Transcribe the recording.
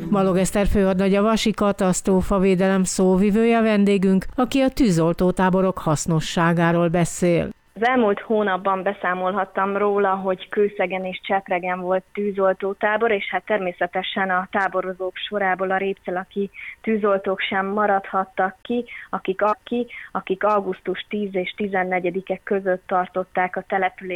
Balog Eszter főhadnagy, a Vasi katasztrófavédelem szóvivője vendégünk, aki a tűzoltótáborok hasznosságáról beszél. Az elmúlt hónapban beszámolhattam róla, hogy Kőszegen és Csepregen volt tűzoltótábor, és hát természetesen a táborozók sorából a répcelaki tűzoltók sem maradhattak ki, akik augusztus 10 és 14-e között tartották a település